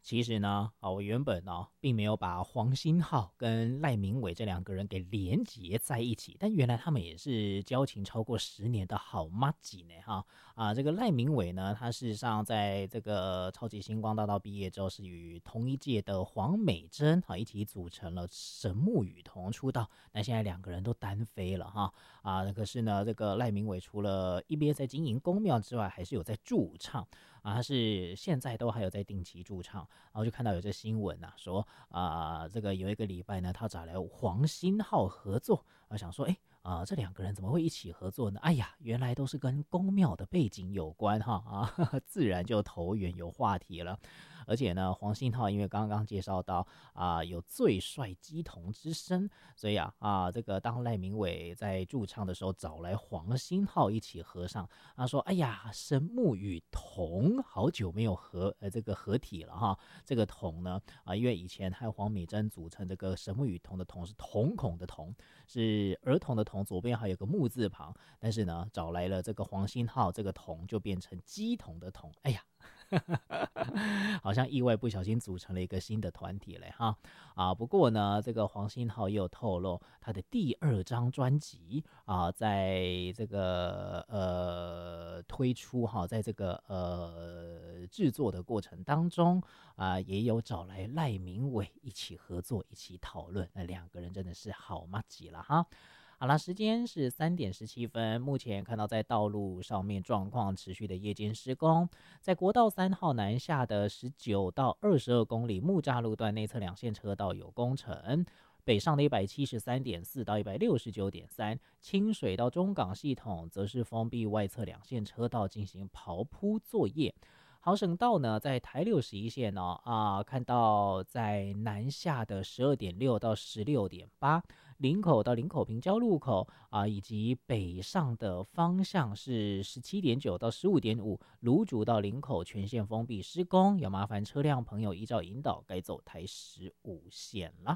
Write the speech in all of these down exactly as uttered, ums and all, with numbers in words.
其实呢，啊，我原本呢、并没有把黄星浩跟赖明伟这两个人给连结在一起，但原来他们也是交情超过十年的好妈吉呢，哈啊，这个赖明伟呢，他事实上在这个超级星光大道毕业之后，是与同一届的黄美珍啊一起组成了神木雨桐出道，那现在两个人都单飞了哈啊，可是呢，这个赖明伟除了一边在经营宫庙之外，还是有在驻唱。啊，他是现在都还有在定期驻唱，然后就看到有这新闻啊，说啊、呃这个有一个礼拜呢，他找来黄星浩合作，我想说，哎啊、呃这两个人怎么会一起合作呢？哎呀，原来都是跟宫庙的背景有关哈啊，呵呵自然就投缘有话题了。而且呢，黄星浩因为刚刚介绍到啊、有最帅鸡童之身，所以啊啊这个当赖明伟在驻唱的时候找来黄星浩一起合唱，他说：“哎呀，神木与瞳好久没有合呃这个合体了哈。这个瞳呢啊，因为以前和黄美珍组成这个神木与瞳的瞳是瞳孔的瞳，是儿童的童，左边还有个木字旁。但是呢，找来了这个黄星浩，这个瞳就变成鸡童的瞳。哎呀。”好像意外不小心组成了一个新的团体嘞哈啊！不过呢，这个黄星浩也有透露，他的第二张专辑啊，在这个呃推出哈，在这个呃制作的过程当中啊，也有找来赖明伟一起合作，一起讨论。那两个人真的是好麻吉了哈。好了，时间是三点十七分。目前看到在道路上面状况持续的夜间施工，在国道三号南下的十九到二十二公里木栅路段内侧两线车道有工程。北上的一百七十三点四到一百六十九点三，清水到中港系统则是封闭外侧两线车道进行刨铺作业。好省道呢，在台六十一线哦啊，看到在南下的十二点六到十六点八，林口到林口平交路口啊，以及北上的方向是十七点九到十五点五，芦竹到林口全线封闭施工，要麻烦车辆朋友依照引导改走台十五线啦。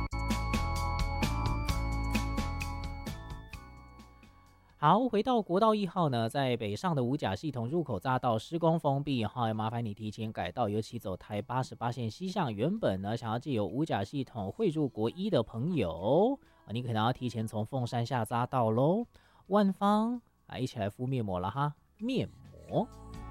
好，回到国道一号呢，在北上的五甲系统入口匝道施工封闭哈，要麻烦你提前改道，尤其走台八十八线西向。原本呢，想要借由五甲系统汇入国一的朋友啊，你可能要提前从凤山下匝道喽。万方啊，一起来敷面膜了哈，面膜。